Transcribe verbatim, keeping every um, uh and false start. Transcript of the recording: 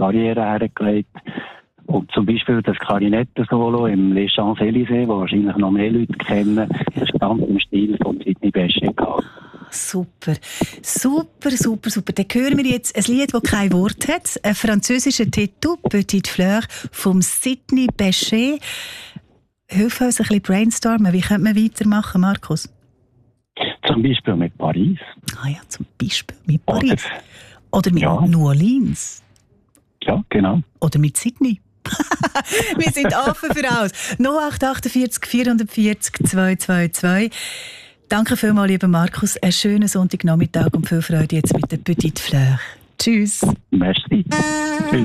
Karriere hergelegt. Und zum Beispiel das Klarinetto-Solo im Les Champs-Élysées, wo wahrscheinlich noch mehr Leute kennen, das ist ganz im Stil von Sidney Bechet gehabt. Super, super, super, super. Dann hören wir jetzt ein Lied, das kein Wort hat. Ein französischer Titel, Petite Fleur, vom Sidney Bechet. Hilf uns ein bisschen brainstormen. Wie könnte man weitermachen, Markus? Zum Beispiel mit Paris. Ah ja, zum Beispiel mit Paris. Oder, Oder mit ja. New Orleans. Ja, genau. Oder mit Sydney. Wir sind offen für alles. null acht achtundvierzig vierhundertvierzig zweihundertzweiundzwanzig. Danke vielmals, lieber Markus. Einen schönen Sonntagnachmittag und viel Freude jetzt mit der Petite Fleur. Tschüss. Merci. Tschüss.